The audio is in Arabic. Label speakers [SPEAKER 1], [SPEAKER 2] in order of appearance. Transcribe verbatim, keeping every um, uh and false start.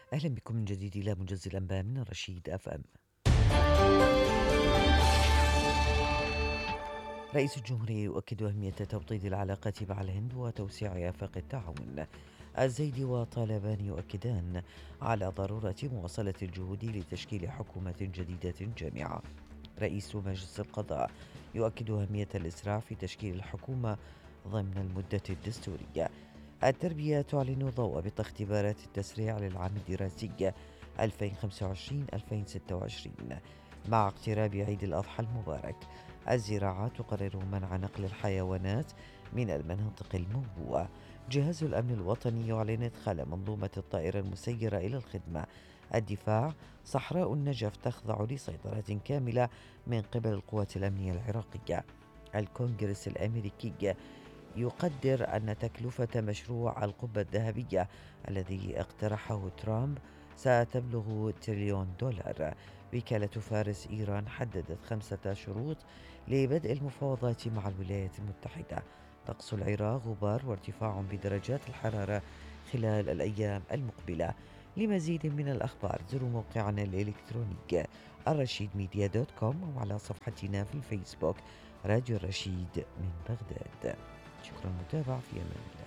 [SPEAKER 1] أهلا بكم من جديد إلى موجز الأنباء من رشيد أف أم. رئيس الجمهورية يؤكد أهمية توطيد العلاقات مع الهند وتوسيع آفاق التعاون. الزيدي وطالبان يؤكدان على ضرورة مواصلة الجهود لتشكيل حكومة جديدة جامعة. رئيس مجلس القضاء يؤكد أهمية الإسراع في تشكيل الحكومة ضمن المدة الدستورية. التربية تعلن ضوابط اختبارات التسريع للعام الدراسي ألفين وخمسة وعشرين ألفين وستة وعشرين مع اقتراب عيد الأضحى المبارك. الزراعة تقرر منع نقل الحيوانات من المناطق الموبوءة. جهاز الأمن الوطني يعلن إدخال منظومة الطائرة المسيرة إلى الخدمة. الدفاع: صحراء النجف تخضع لسيطرة كاملة من قبل القوات الأمنية العراقية. الكونغرس الأمريكي يقدر أن تكلفة مشروع القبة الذهبية الذي اقترحه ترامب ستبلغ تريليون دولار. وكالة فارس إيران حددت خمسة شروط لبدء المفاوضات مع الولايات المتحدة. طقس العراق: غبار وارتفاع بدرجات الحرارة خلال الأيام المقبلة. لمزيد من الأخبار زوروا موقعنا الإلكتروني الرشيد ميديا دوت كوم وعلى صفحتنا في الفيسبوك راديو الرشيد من بغداد. شكرا للمتابعة، في أمان الله.